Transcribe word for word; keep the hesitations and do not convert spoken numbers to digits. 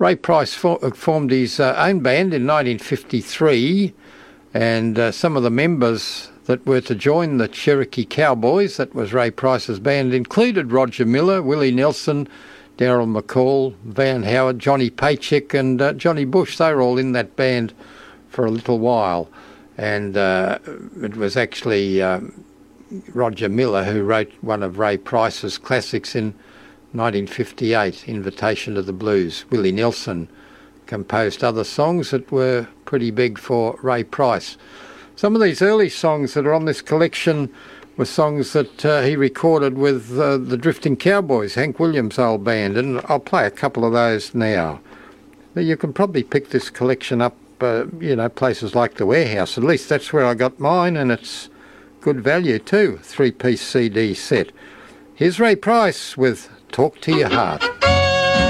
Ray Price for, formed his uh, own band in nineteen fifty-three, and uh, some of the members that were to join the Cherokee Cowboys, that was Ray Price's band, included Roger Miller, Willie Nelson, Daryl McCall, Van Howard, Johnny Paycheck and uh, Johnny Bush. They were all in that band for a little while. And uh, it was actually um, Roger Miller who wrote one of Ray Price's classics in nineteen fifty-eight, Invitation to the Blues. Willie Nelson composed other songs that were pretty big for Ray Price. Some of these early songs that are on this collection were songs that uh, he recorded with uh, the Drifting Cowboys, Hank Williams' old band, and I'll play a couple of those now. You can probably pick this collection up, uh, you know, places like the Warehouse. At least that's where I got mine, and it's good value too, three-piece C D set. Here's Ray Price with Talk to Your Heart.